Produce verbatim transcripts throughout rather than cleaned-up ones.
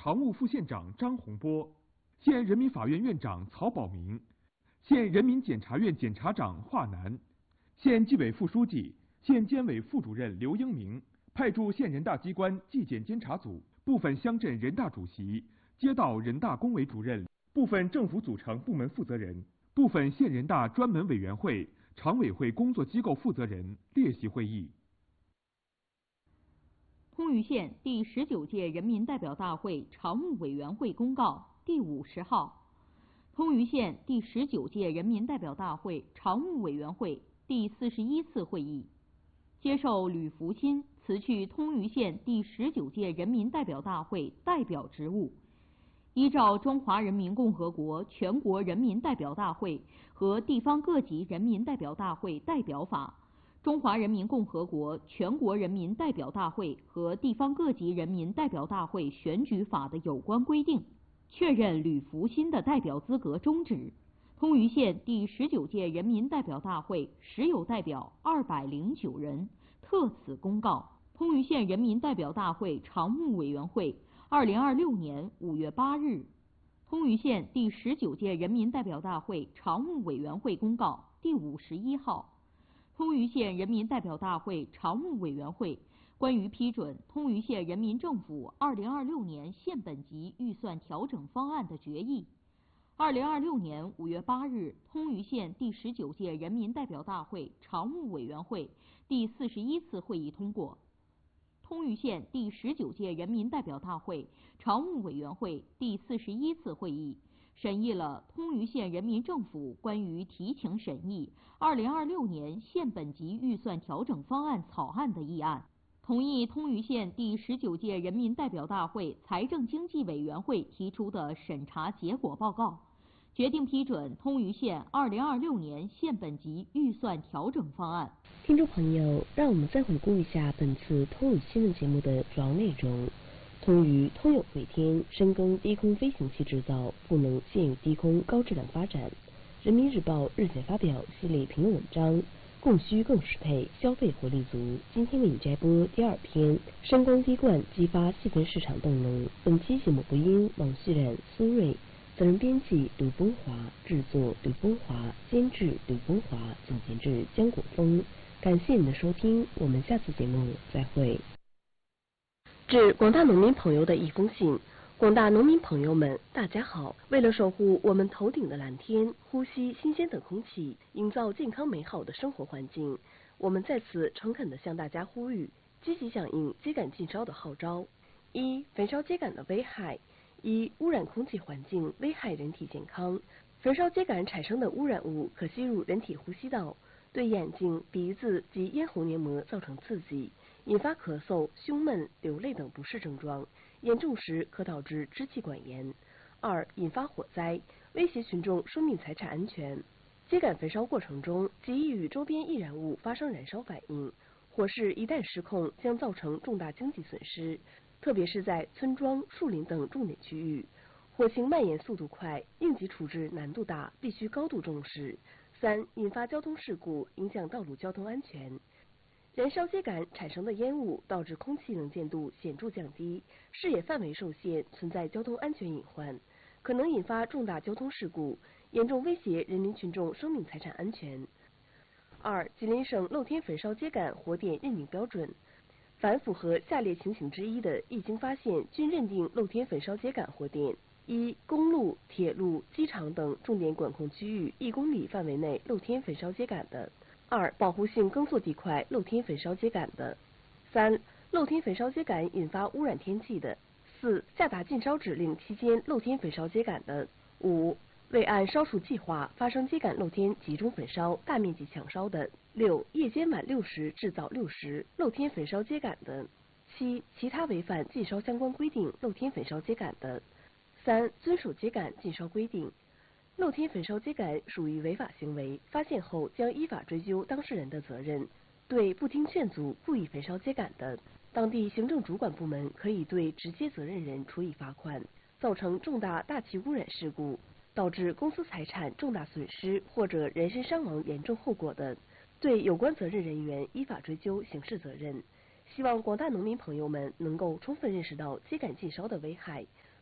常务副县长张洪波，县人民法院院长曹保明，县人民检察院检察长华南，县纪委副书记、县监委副主任刘英明，派驻县人大机关纪检监察组、部分乡镇人大主席、街道人大工委主任、部分政府组成部门负责人、部分县人大专门委员会、常委会工作机构负责人列席会议。 通榆县第十九届人民代表大会常务委员会公告第五十号，通榆县第十九届人民代表大会常务委员会第四十一次会议，接受吕福新辞去通榆县第十九届人民代表大会代表职务，依照《中华人民共和国全国人民代表大会和地方各级人民代表大会代表法》、《中华人民共和国全国人民代表大会和地方各级人民代表大会选举法》的有关规定，确认吕福新的代表资格终止。通榆县第十九届人民代表大会实有代表二百零九人，特此公告。通榆县人民代表大会常务委员会二零二六年五月八日，通榆县第十九届人民代表大会常务委员会公告第五十一号，通榆县人民代表大会常务委员会关于批准通榆县人民政府二零二六年县本级预算调整方案的决议。二零二六年五月八日，通榆县第十九届人民代表大会常务委员会第四十一次会议通过。通榆县第十九届人民代表大会常务委员会第四十一次会议审议了通榆县人民政府关于提请审议二零二六年县本级预算调整方案草案的议案，同意通榆县第十九届人民代表大会财政经济委员会提出的审查结果报告，决定批准通榆县二零二六年县本级预算调整方案。 听众朋友，让我们再回顾一下本次通榆新闻节目的主要内容。通榆通有回天，深耕低空飞行器制造，赋能县域低空高质量发展。人民日报日前发表系列评论文章，供需更适配，消费活力足。今天为你摘播第二篇，深耕滴灌，激发细分市场动能。本期节目播音王旭冉、苏瑞，责任编辑吕风华，制作吕风华，监制吕风华，总监制江国峰。感谢您的收听，我们下次节目再会。致广大农民朋友的一封信。广大农民朋友们，大家好！为了守护我们头顶的蓝天，呼吸新鲜的空气，营造健康美好的生活环境，我们在此诚恳地向大家呼吁，积极响应秸秆禁烧的号召。一、焚烧秸秆的危害。一、污染空气环境，危害人体健康。焚烧秸秆产生的污染物可吸入人体呼吸道，对眼睛、鼻子及咽喉黏膜造成刺激，引发咳嗽、胸闷、流泪等不适症状，严重时可导致支气管炎。二、引发火灾，威胁群众生命财产安全。秸秆焚烧过程中极易与周边易燃物发生燃烧反应，火势一旦失控，将造成重大经济损失，特别是在村庄、树林等重点区域，火情蔓延速度快，应急处置难度大，必须高度重视。三、引发交通事故，影响道路交通安全。燃烧秸秆产生的烟雾导致空气能见度显著降低，视野范围受限，存在交通安全隐患，可能引发重大交通事故，严重威胁人民群众生命财产安全。二、吉林省露天焚烧秸秆火点认定标准，凡符合下列情形之一的，一经发现均认定露天焚烧秸秆火点：一、公路、铁路、机场等重点管控区域一公里范围内露天焚烧秸秆的；二、保护性耕作地块露天焚烧秸秆的；三、露天焚烧秸秆引发污染天气的；四、下达禁烧指令期间露天焚烧秸秆的；五、未按烧除计划发生秸秆露天集中焚烧、大面积抢烧的；六、夜间晚六时至早六时露天焚烧秸秆的；七、其他违反禁烧相关规定露天焚烧秸秆的；三、遵守秸秆禁烧规定。露天焚烧秸秆属于违法行为，发现后将依法追究当事人的责任。对不听劝阻、故意焚烧秸秆的，当地行政主管部门可以对直接责任人处以罚款。造成重大大气污染事故，导致公司财产重大损失或者人身伤亡严重后果的，对有关责任人员依法追究刑事责任。希望广大农民朋友们能够充分认识到秸秆禁烧的危害，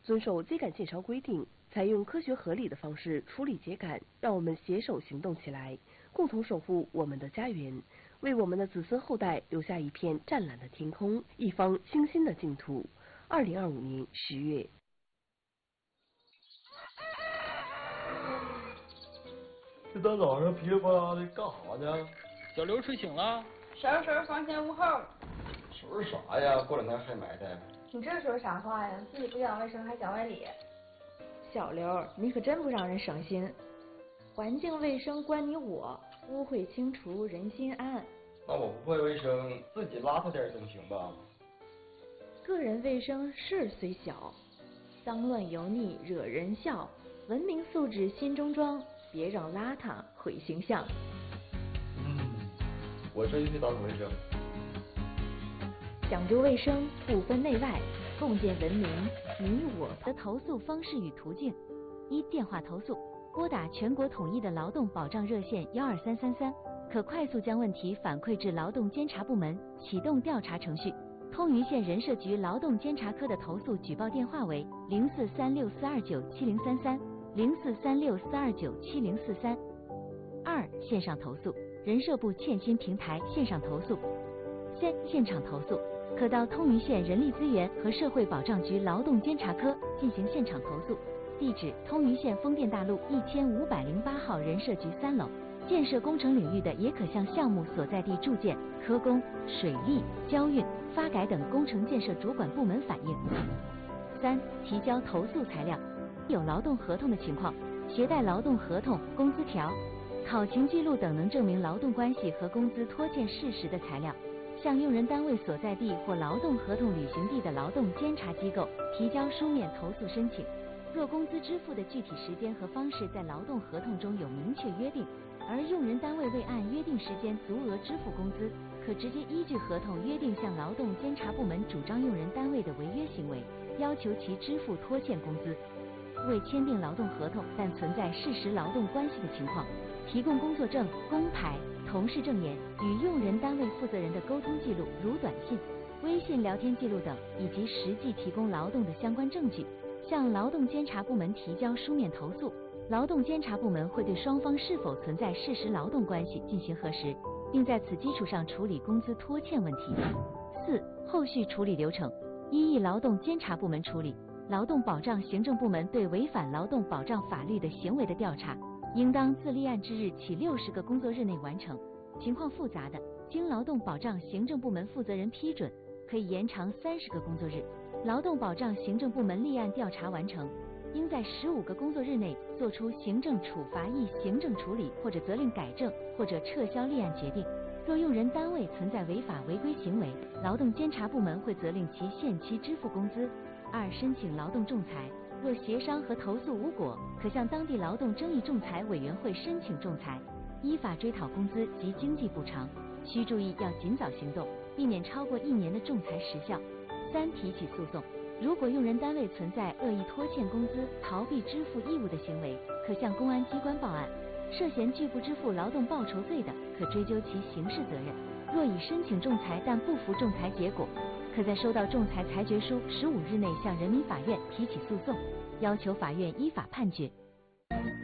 遵守秸秆建烧规定，采用科学合理的方式处理秸秆，让我们携手行动起来，共同守护我们的家园，为我们的子孙后代留下一片湛蓝的天空，一方清新的净土。二零二五年十月。 这大早上噼里啪啦的干啥呢？ 小刘睡醒了。 收拾房前屋后。 收拾啥呀？过两天还埋汰。 你这说啥话呀？自己不讲卫生还讲外理。 小刘，你可真不让人省心。环境卫生关你我，污秽清除人心安。 那我不会卫生，自己邋遢点总行吧？ 个人卫生事虽小，脏乱油腻惹人笑。文明素质心中装，别让邋遢毁形象。 嗯，我这就去打扫卫生。 讲究卫生，不分内外，共建文明。你我的投诉方式与途径：一、电话投诉，拨打全国统一的劳动保障热线幺二三三三，可快速将问题反馈至劳动监察部门，启动调查程序。通榆县人社局劳动监察科的投诉举报电话为零四三六四二九七零三三。零四三六四二九七零四三。二、线上投诉，人社部欠薪平台线上投诉。三、现场投诉，可到通榆县人力资源和社会保障局劳动监察科进行现场投诉，地址通榆县丰店大路一千五百零八号人社局三楼。建设工程领域的，也可向项目所在地住建、科工、水利、交运、发改等工程建设主管部门反映。三、提交投诉材料。有劳动合同的情况，携带劳动合同、工资条、考勤记录等能证明劳动关系和工资拖欠事实的材料，向用人单位所在地或劳动合同履行地的劳动监察机构提交书面投诉申请。若工资支付的具体时间和方式在劳动合同中有明确约定，而用人单位未按约定时间足额支付工资，可直接依据合同约定向劳动监察部门主张用人单位的违约行为，要求其支付拖欠工资。未签订劳动合同但存在事实劳动关系的情况，提供工作证、工牌、同事证言与用人单位负责人的沟通记录，如短信、微信聊天记录等，以及实际提供劳动的相关证据，向劳动监察部门提交书面投诉。劳动监察部门会对双方是否存在事实劳动关系进行核实，并在此基础上处理工资拖欠问题。四、后续处理流程：一、劳动监察部门处理。劳动保障行政部门对违反劳动保障法律的行为的调查，应当自立案之日起六十个工作日内完成。情况复杂的，经劳动保障行政部门负责人批准，可以延长三十个工作日。劳动保障行政部门立案调查完成，应在十五个工作日内作出行政处罚役行政处理或者责令改正或者撤销立案决定。若用人单位存在违法违规行为，劳动监察部门会责令其限期支付工资。二、申请劳动仲裁，若协商和投诉无果，可向当地劳动争议仲裁委员会申请仲裁，依法追讨工资及经济补偿。需注意要尽早行动，避免超过一年的仲裁时效。三、提起诉讼，如果用人单位存在恶意拖欠工资、逃避支付义务的行为，可向公安机关报案。涉嫌拒不支付劳动报酬罪的，可追究其刑事责任。若已申请仲裁但不服仲裁结果，可在收到仲裁裁决书十五日内向人民法院提起诉讼，要求法院依法判决。